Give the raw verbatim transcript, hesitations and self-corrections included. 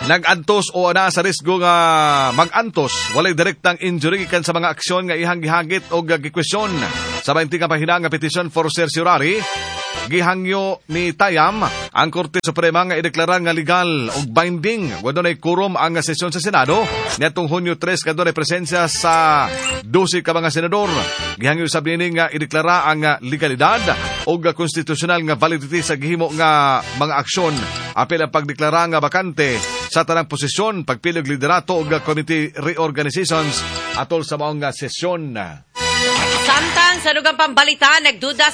Nag-antos o ana sa risgo nga mag-antos, walay direktang injury kan sa mga aksyon nga ihang gihagit o gikwestiyon. Sa bainti nga pahina nga petisyon for certiorari, gihangyo ni Tayam ang Korte Suprema nga ideklara nga legal o binding wado nay quorum ang sesyon sa Senado niadtong Hunyo tres kadto nay presensya sa dose ka mga senador. Gihangyo sa bini nga ideklara ang legalidad o konstitusyonal nga validity sa gihimo nga mga aksyon. Apil ang pagdeklara nga bakante sa tanang posisyon, pagpili og liderato o committee reorganizations atol sa maong nga sesyon. Samtang sa lugang pambalita, nagduda